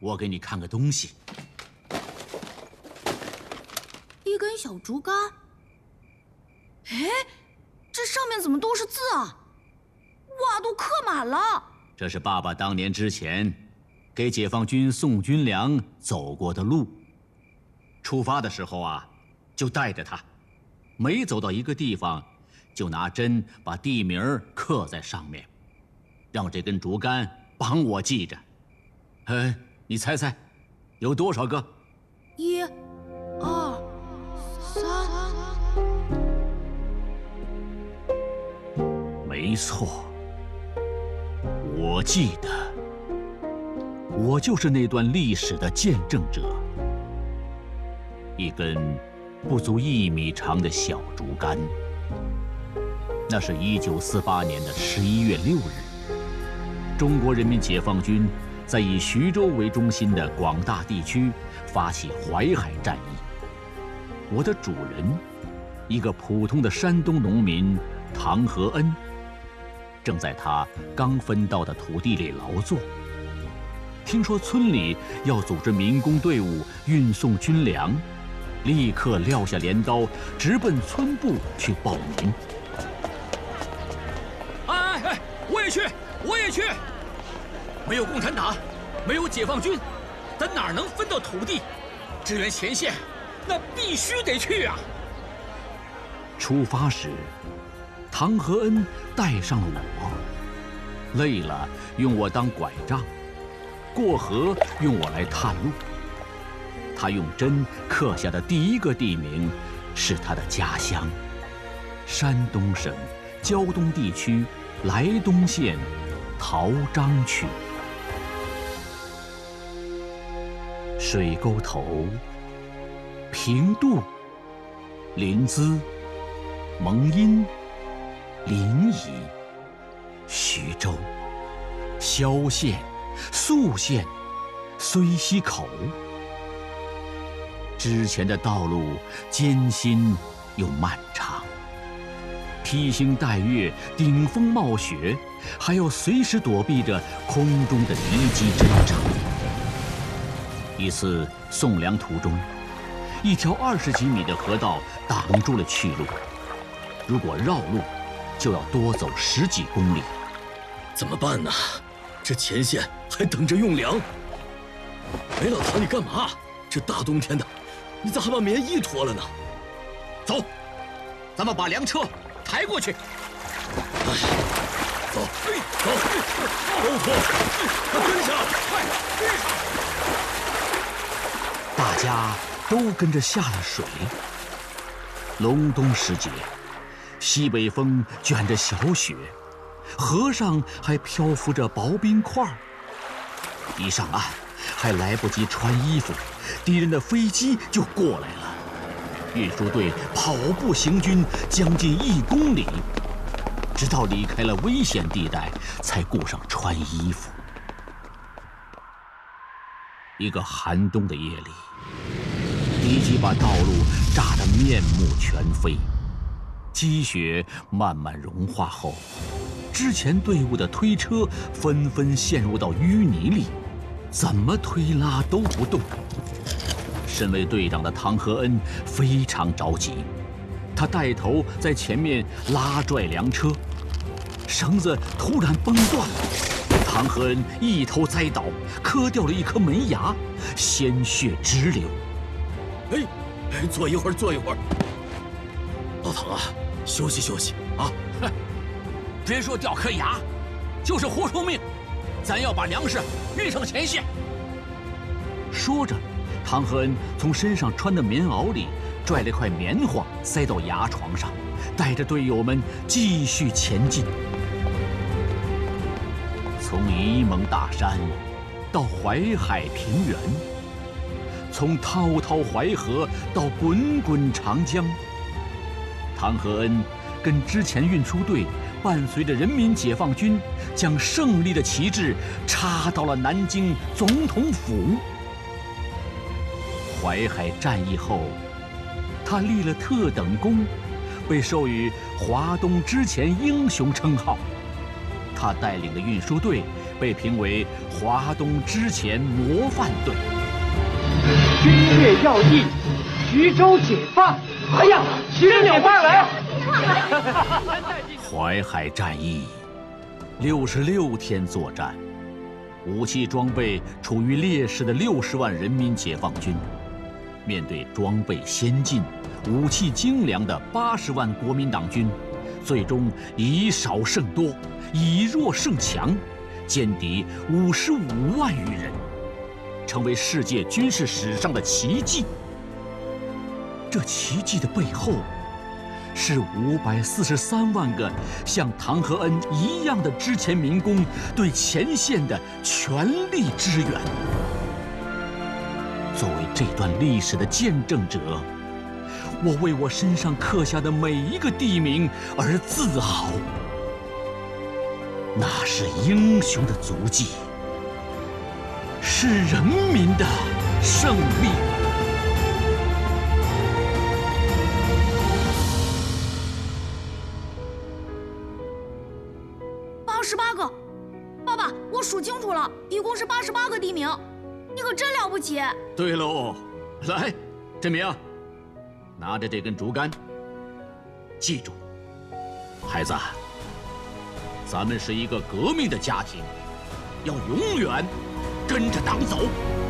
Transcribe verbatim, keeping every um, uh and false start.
我给你看个东西。 一根小竹竿。哎，这上面怎么都是字啊？哇，都刻满了。 这是爸爸当年之前给解放军送军粮走过的路。出发的时候啊，就带着它，每走到一个地方，就拿针把地名刻在上面，让这根竹竿帮我记着。哎，你猜猜，有多少个？ 一、二、三。 没错，我记得，我就是那段历史的见证者。一根不足一米长的小竹竿。那是一九四八年的十一月六日，中国人民解放军在以徐州为中心的广大地区发起淮海战役。我的主人，一个普通的山东农民唐和恩，正在他刚分到的土地里劳作。听说村里要组织民工队伍运送军粮，立刻撂下镰刀，直奔村部去报名。 哎哎，我也去，我也去！没有共产党，没有解放军，咱哪能分到土地？支援前线，那必须得去啊！ 出发时，唐和恩带上了我，累了用我当拐杖，过河用我来探路。他用针刻下的第一个地名是他的家乡——山东省胶东地区莱东县陶章区。水沟头、平度、临淄、蒙阴、临沂、徐州、萧县、宿县、睢溪口。之前的道路艰辛又漫长，披星戴月，顶风冒雪，还要随时躲避着空中的敌机侦察。一次送粮途中，一条二十几米的河道挡住了去路，如果绕路，就要多走十几公里。 怎么办呢？这前线还等着用粮。哎，老唐，你干嘛？这大冬天的，你咋还把棉衣脱了呢？ 走，咱们把粮车抬过去。 哎，走，走，都脱，快跟上，快跟上！ 大家都跟着下了水。隆冬时节，西北风卷着小雪，河上还漂浮着薄冰块。一上岸，还来不及穿衣服，敌人的飞机就过来了。运输队跑步行军将近一公里，直到离开了危险地带，才顾上穿衣服。一个寒冬的夜里，敌机把道路炸得面目全非。积雪慢慢融化后，之前队伍的推车纷纷陷入到淤泥里，怎么推拉都不动。身为队长的唐和恩非常着急，他带头在前面拉拽粮车，绳子突然崩断了，唐和恩一头栽倒，磕掉了一颗门牙，鲜血直流。 哎，哎，坐一会儿，坐一会儿。老唐啊，休息休息啊！ 别说掉颗牙，就是活出命，咱要把粮食运上前线。 说着，唐和恩从身上穿的棉袄里拽了块棉花塞到牙床上，带着队友们继续前进。从沂蒙大山到淮海平原，从滔滔淮河到滚滚长江，唐和恩跟之前运输队伴随着人民解放军，将胜利的旗帜插到了南京总统府。淮海战役后，他立了特等功，被授予华东之前英雄称号。他带领的运输队被评为华东之前模范队。 军略要地，徐州解放！哎呀，真有范儿来！ 淮海战役，六十六天作战，武器装备处于劣势的六十万人民解放军，面对装备先进、武器精良的八十万国民党军，最终以少胜多，以弱胜强，歼敌五十五万余人，成为世界军事史上的奇迹。这奇迹的背后，是五百四十三万个像唐和恩一样的之前民工对前线的全力支援。作为这段历史的见证者，我为我身上刻下的每一个地名而自豪。那是英雄的足迹，是人民的胜利。 八十八个，爸爸，我数清楚了，一共是八十八个地名，你可真了不起。 对喽，来，振明，拿着这根竹竿，记住，孩子，咱们是一个革命的家庭，要永远跟着党走。